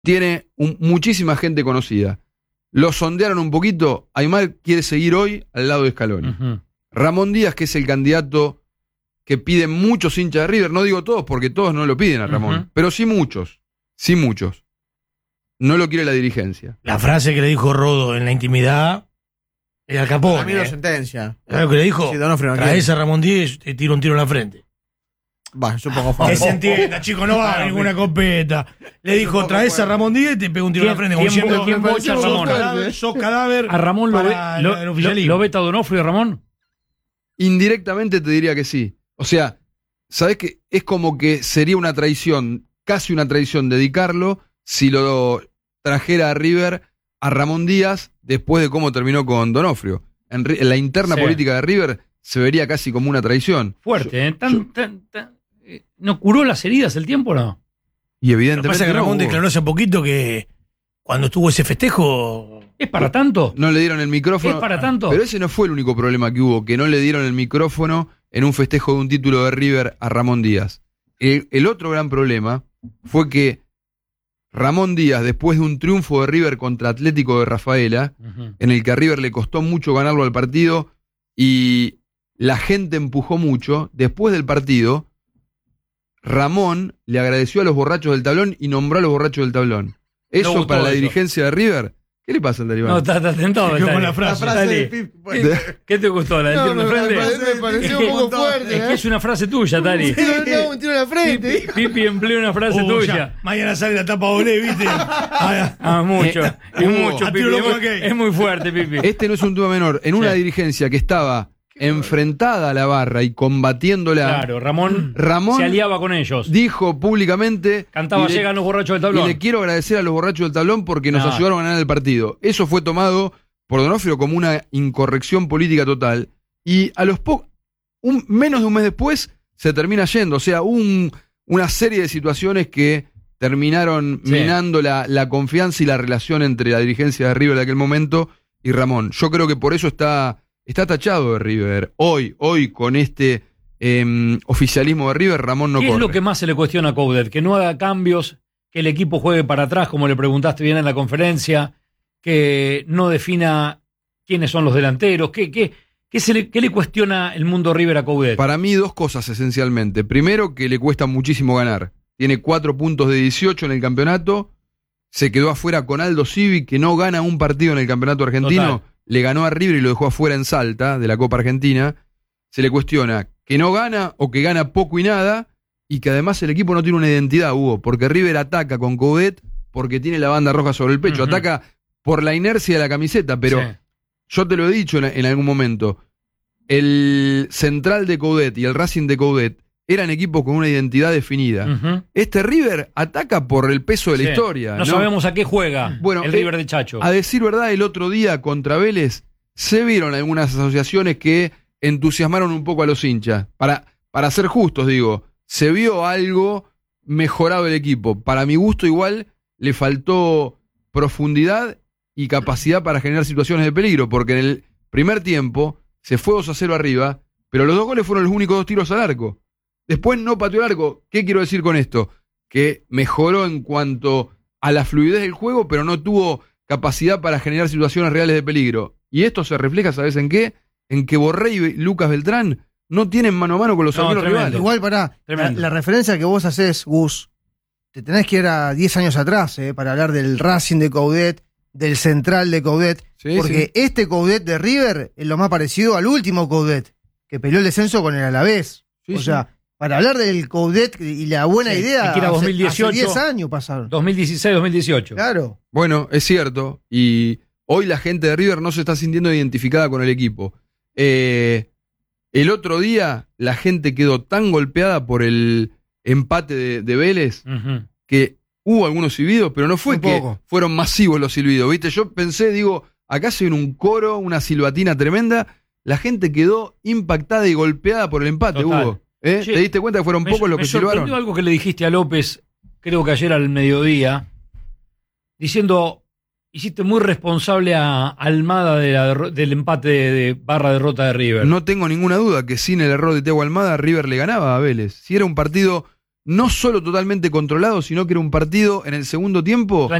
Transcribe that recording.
tiene muchísima gente conocida. Lo sondearon un poquito. Aimar quiere seguir hoy al lado de Scaloni. Ramón Díaz, que es el candidato que piden muchos hinchas de River, no digo todos porque todos no lo piden a Ramón, pero sí muchos. No lo quiere la dirigencia. La frase que le dijo Rodo en la intimidad era Capone. A mí no sentencia. ¿Sabes lo que le dijo? Sí, Donofrio no traes a Ramón Díaz y te tiro un tiro en la frente. Va, yo pongo favor. Que se entienda, chico, no va a ninguna copeta. Le dijo, traes a Ramón Díaz y te pego un tiro en la frente. ¿Quién bocha a Ramón? Sos cadáver. ¿A Ramón lo veta Donofrio, Ramón? Indirectamente te diría que sí. O sea, ¿sabés qué? Es como que sería una traición, casi una traición dedicarlo si lo trajera a River a Ramón Díaz después de cómo terminó con Donofrio. En la interna política de River se vería casi como una traición. Fuerte, ¿no curó las heridas el tiempo o no? Y evidentemente lo que pasa es que Ramón declaró hace poquito que cuando estuvo ese festejo... ¿Es para tanto? No le dieron el micrófono. ¿Es para tanto? Pero ese no fue el único problema que hubo, que no le dieron el micrófono en un festejo de un título de River a Ramón Díaz. El otro gran problema fue que Ramón Díaz, después de un triunfo de River contra Atlético de Rafaela, en el que a River le costó mucho ganarlo al partido y la gente empujó mucho, después del partido, Ramón le agradeció a los borrachos del tablón y nombró a los borrachos del tablón. Eso para la dirigencia de River. ¿Qué le pasa al Talibán? No, estás tentado. Con la frase de Pipi. ¿Qué te gustó? ¿La del tiro en la frente? Me pareció un poco fuerte. Es que es una frase tuya, Tali. No, un tiro en la frente. Pipi emplea una frase tuya. Mañana sale la tapa Olé, ¿viste? Mucho. Es mucho, Pipi. Es muy fuerte, Pipi. Este no es un tema menor. En una dirigencia que estaba enfrentada a la barra y combatiéndola. Claro, Ramón se aliaba con ellos. Dijo públicamente. Cantaba llegan los borrachos del tablón. Y le quiero agradecer a los borrachos del tablón porque nos ayudaron a ganar el partido. Eso fue tomado por Donofrio como una incorrección política total. Y a los menos de un mes después se termina yendo. O sea, una serie de situaciones que terminaron minando la confianza y la relación entre la dirigencia de River de aquel momento y Ramón. Yo creo que por eso está tachado de River. Hoy con este oficialismo de River, Ramón no corre. ¿Qué es lo que más se le cuestiona a Coudet? Que no haga cambios, que el equipo juegue para atrás, como le preguntaste bien en la conferencia, que no defina quiénes son los delanteros. ¿Qué le cuestiona el mundo River a Coudet? Para mí, dos cosas esencialmente. Primero, que le cuesta muchísimo ganar. Tiene 4 puntos de 18 en el campeonato. Se quedó afuera con Aldo Civi, que no gana un partido en el campeonato argentino. Total. Le ganó a River y lo dejó afuera en Salta, de la Copa Argentina. Se le cuestiona que no gana o que gana poco y nada, y que además el equipo no tiene una identidad, Hugo, porque River ataca con Coudet porque tiene la banda roja sobre el pecho, ataca por la inercia de la camiseta, pero yo te lo he dicho en algún momento, el Central de Coudet y el Racing de Coudet eran equipos con una identidad definida. Este River ataca por el peso de la historia. No sabemos a qué juega el River de Chacho. A decir verdad, el otro día contra Vélez se vieron algunas asociaciones que entusiasmaron un poco a los hinchas. Para ser justos, digo, se vio algo mejorado el equipo. Para mi gusto igual le faltó profundidad y capacidad para generar situaciones de peligro, porque en el primer tiempo se fue 2-0 arriba, pero los 2 goles fueron los únicos 2 tiros al arco. Después no pateó el arco. ¿Qué quiero decir con esto? Que mejoró en cuanto a la fluidez del juego, pero no tuvo capacidad para generar situaciones reales de peligro. Y esto se refleja, ¿sabes en qué? En que Borré y Lucas Beltrán no tienen mano a mano con los arqueros rivales. Igual, la referencia que vos haces, Gus, te tenés que ir a 10 años atrás para hablar del Racing de Coudet, del Central de Coudet, porque este Coudet de River es lo más parecido al último Coudet, que peleó el descenso con el Alavés. Para hablar del Coudet y la buena idea, que era 2018, hace 10 años pasaron. 2016, 2018. Claro. Bueno, es cierto. Y hoy la gente de River no se está sintiendo identificada con el equipo. El otro día la gente quedó tan golpeada por el empate de Vélez que hubo algunos silbidos, pero no fue que fueron masivos los silbidos. ¿Viste? Yo pensé, acá se viene un coro, una silbatina tremenda. La gente quedó impactada y golpeada por el empate, Hugo. ¿Te diste cuenta que fueron pocos los que silbaron? Me sorprendió algo que le dijiste a López, creo que ayer al mediodía, diciendo, hiciste muy responsable a Almada del empate de derrota de River. No tengo ninguna duda que sin el error de Thiago Almada, River le ganaba a Vélez. Si era un partido no solo totalmente controlado, sino que era un partido en el segundo tiempo